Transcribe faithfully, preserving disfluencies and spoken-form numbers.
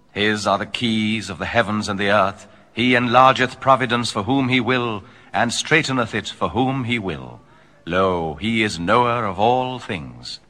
His are the keys of the heavens and the earth. He enlargeth providence for whom he will, and straiteneth it for whom he will. Lo, he is knower of all things.